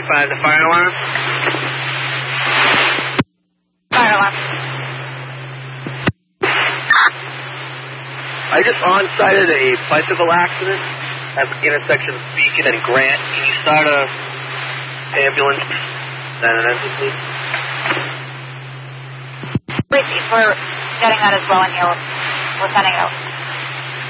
5, the fire alarm. Fire alarm. I just on-sighted a bicycle accident at the intersection of Beacon and Grant. Can you start a ambulance and an engine, please? Please, we're getting that as well in here. We're sending it out.